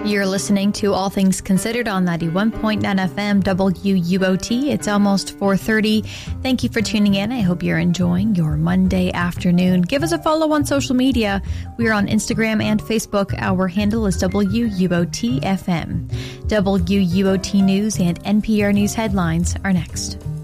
You're listening to All Things Considered on 91.9 FM WUOT. It's almost 4:30. Thank you for tuning in. I hope you're enjoying your Monday afternoon. Give us a follow on social media. We're on Instagram and Facebook. Our handle is WUOT FM. WUOT News and NPR News headlines are next.